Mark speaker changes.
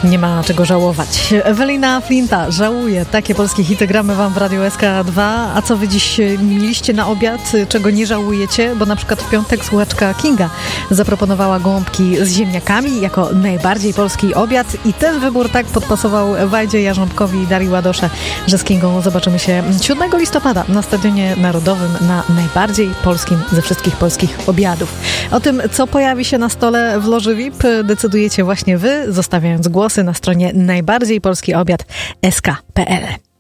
Speaker 1: Nie ma czego żałować. Ewelina Flinta żałuje. Takie polskie hity gramy wam w Radiu SK2. A co wy dziś mieliście na obiad? Czego nie żałujecie? Bo na przykład w piątek słuchaczka Kinga zaproponowała gołąbki z ziemniakami jako najbardziej polski obiad i ten wybór tak podpasował Wajdzie Jarząbkowi i Darii Ładosze, że z Kingą zobaczymy się 7 listopada na Stadionie Narodowym na najbardziej polskim ze wszystkich polskich obiadów. O tym, co pojawi się na stole w loży VIP, decydujecie właśnie wy, zostawiając głosy na stronie najbardziejpolskiobiad.sk.pl.